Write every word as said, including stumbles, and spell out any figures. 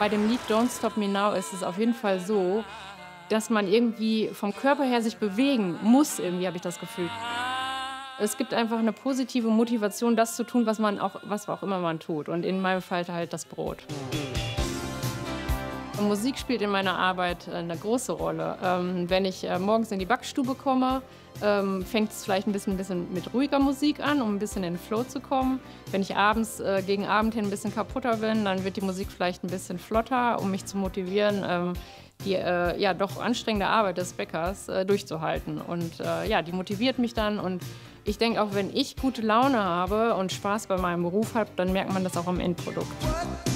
Bei dem Lied Don't Stop Me Now ist es auf jeden Fall so, dass man irgendwie vom Körper her sich bewegen muss, irgendwie habe ich das Gefühl. Es gibt einfach eine positive Motivation, das zu tun, was man auch was auch immer man tut und in meinem Fall halt das Brot. Musik spielt in meiner Arbeit äh, 'ne große Rolle. Ähm, wenn ich, äh, morgens in die Backstube komme, ähm, fängt es vielleicht ein bisschen bisschen mit ruhiger Musik an, um ein bisschen in den Flow zu kommen. Wenn ich abends äh, gegen Abend hin ein bisschen kaputter bin, dann wird die Musik vielleicht ein bisschen flotter, um mich zu motivieren, ähm, die, äh, ja, doch anstrengende Arbeit des Bäckers, äh, durchzuhalten. Und, äh, ja, die motiviert mich dann und ich denke auch, wenn ich gute Laune habe und Spaß bei meinem Beruf habe, dann merkt man das auch am Endprodukt.